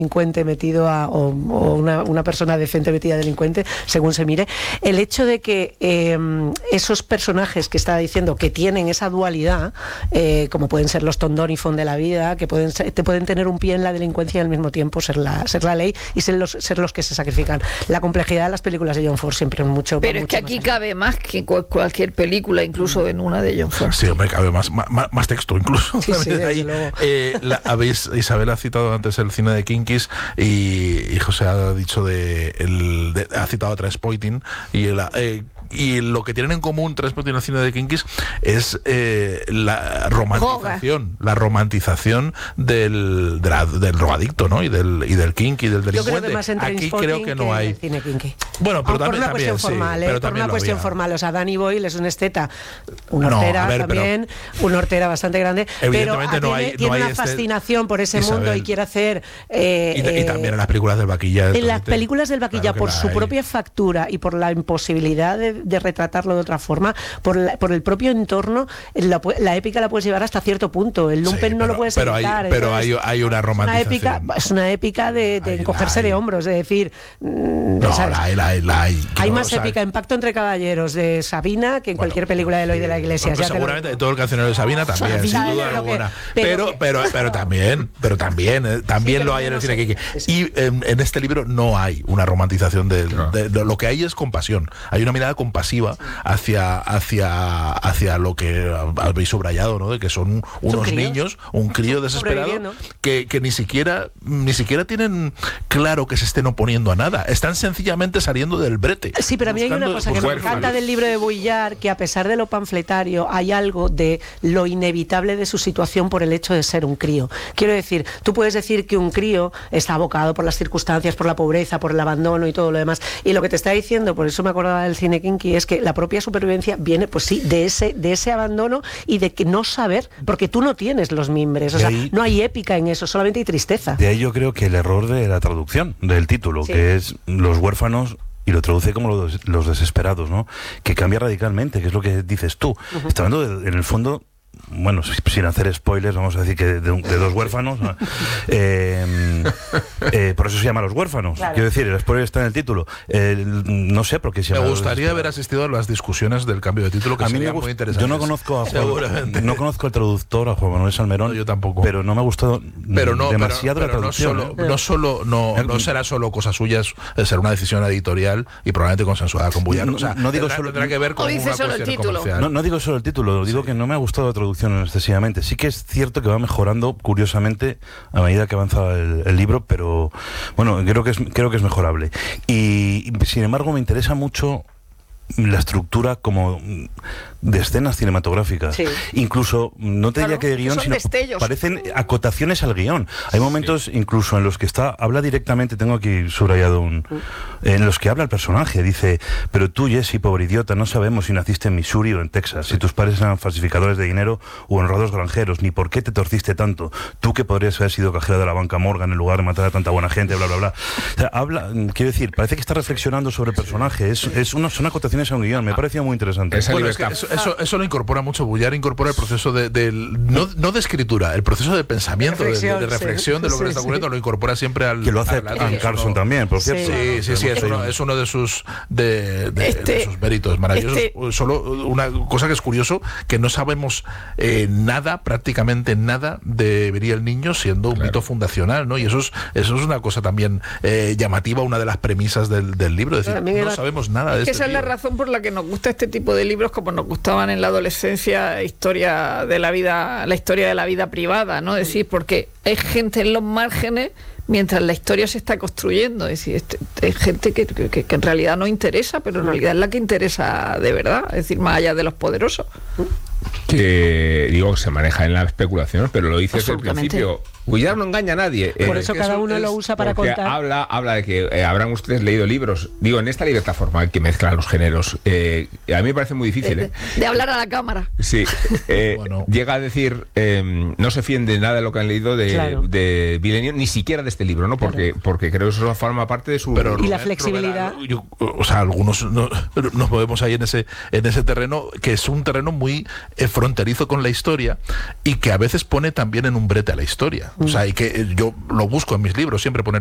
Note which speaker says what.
Speaker 1: delincuente metido o una persona decente metida delincuente, según se mire, el hecho de que esos personajes que estaba diciendo que tienen esa dualidad, como pueden ser los Tom Doniphan de la vida, que pueden tener un pie en la delincuencia y al mismo tiempo ser la ley y ser los que se sacrifican. La complejidad de las películas de John Ford siempre mucho.
Speaker 2: Pero es que aquí cabe más que cualquier película, incluso en una de John Ford.
Speaker 3: Sí, hombre, cabe más texto incluso.
Speaker 1: Sí, ahí,
Speaker 3: Isabel ha citado antes el cine de Kinkies y José ha dicho ha citado a Trainspotting y lo que tienen en común Trainspotting y el cine de Kinkies es la romantización del drogadicto, ¿no? y del kinky, del delincuente. Aquí creo que no hay. Bueno, pero también,
Speaker 1: por una cuestión formal, por una cuestión formal. O sea, Danny Boyle es un esteta, un hortera también, un hortera bastante grande, pero tiene una fascinación por ese mundo y quiere hacer.
Speaker 3: Y también en las películas del Vaquilla.
Speaker 1: En las películas del Vaquilla, por su propia factura y por la imposibilidad de retratarlo de otra forma, por el propio entorno, la épica la puedes llevar hasta cierto punto. El lumpen no lo puedes evitar.
Speaker 3: Pero hay una romantización.
Speaker 1: Es una épica de encogerse de hombros, de decir. Hay más épica en Pacto entre Caballeros de Sabina que en cualquier película de Eloy de la Iglesia.
Speaker 3: Seguramente de todo el cancionero de Sabina también, sin duda alguna. Pero también lo hay en el cine Kinky. Y en este libro no hay una romantización de lo que hay es compasión. Hay una mirada compasiva hacia lo que habéis subrayado, ¿no? De que son unos niños, un crío desesperado que ni siquiera tienen claro que se estén oponiendo a nada. Están sencillamente saliendo del brete.
Speaker 1: Sí, pero a mí hay una cosa que me encanta del libro de Vuillard, que a pesar de lo panfletario hay algo de lo inevitable de su situación por el hecho de ser un crío. Quiero decir, tú puedes decir que un crío está abocado por las circunstancias, por la pobreza, por el abandono y todo lo demás. Y lo que te está diciendo, por eso me acordaba del cine Kinky, es que la propia supervivencia viene, pues sí, de ese abandono y de que no saber, porque tú no tienes los mimbres. O sea, no hay épica en eso, solamente hay tristeza.
Speaker 4: De ahí yo creo que el error de la traducción del título, que es Los huérfanos, y lo traduce como los desesperados, ¿no? Que cambia radicalmente, que es lo que dices tú. Está hablando en el fondo, bueno, sin hacer spoilers, vamos a decir que de dos huérfanos, ¿no? Por eso se llama Los huérfanos. Claro. Quiero decir, el spoiler está en el título. No sé por qué se llama.
Speaker 3: Me gustaría haber asistido a las discusiones del cambio de título, que serían muy interesantes.
Speaker 4: Yo no conozco no conozco al traductor, a Juan Manuel Salmerón.
Speaker 3: No, yo tampoco.
Speaker 4: Pero no me ha gustado demasiado la traducción.
Speaker 3: No será solo cosa suya, será una decisión editorial y probablemente consensuada con Vuillard.
Speaker 4: No digo solo,
Speaker 3: tendrá que ver con una cuestión comercial.
Speaker 4: No digo solo el título, digo que no me ha gustado la traducción excesivamente. Sí que es cierto que va mejorando curiosamente a medida que avanza el libro, pero bueno, creo que es mejorable. Y sin embargo me interesa mucho la estructura como de escenas cinematográficas. Sí. Incluso, no te diría que de guión, sino destellos. Parecen acotaciones al guión. Hay momentos incluso en los que habla directamente, tengo aquí subrayado en los que habla el personaje, dice: pero tú, Jesse, pobre idiota, no sabemos si naciste en Missouri o en Texas, si tus padres eran falsificadores de dinero u honrados granjeros, ni por qué te torciste tanto, tú que podrías haber sido cajero de la banca Morgan en lugar de matar a tanta buena gente, bla, bla, bla. O sea, quiero decir, parece que está reflexionando sobre el personaje. Son acotaciones a un guión, me pareció muy interesante.
Speaker 3: Eso lo incorpora mucho. Vuillard incorpora el proceso no de escritura, el proceso de pensamiento, de reflexión de lo que está ocurriendo, lo incorpora siempre al...
Speaker 4: Que lo hace Anne Carson también, por cierto.
Speaker 3: Sí, es uno de sus méritos maravillosos. Solo una cosa que es curioso, que no sabemos prácticamente nada de Vería el niño, siendo un mito fundacional, ¿no? Y eso es una cosa también llamativa, una de las premisas del libro, es decir, no sabemos nada de esto.
Speaker 2: Esa es la razón por la que nos gusta este tipo de libros, como nos gustaban en la adolescencia, la historia de la vida privada, ¿no? Es decir, porque hay gente en los márgenes mientras la historia se está construyendo. Es decir, hay gente que en realidad no interesa, pero en realidad es la que interesa de verdad, es decir, más allá de los poderosos.
Speaker 5: Que digo, se maneja en la especulación, pero lo dice desde el principio. Vuillard no engaña a nadie.
Speaker 1: Por eso cada uno lo usa para contar.
Speaker 5: Habla de que habrán ustedes leído libros, digo, en esta libertad formal que mezcla los géneros. A mí me parece muy difícil.
Speaker 2: De hablar a la cámara.
Speaker 5: Sí. Llega a decir, no se fíen de nada de lo que han leído de Villeneuve, ni siquiera de este libro, ¿no? Porque creo que eso forma parte de su...
Speaker 1: y la flexibilidad.
Speaker 3: Algunos nos movemos ahí en ese terreno, que es un terreno muy fronterizo con la historia y que a veces pone también en un brete a la historia. O sea, y que yo lo busco en mis libros, siempre poner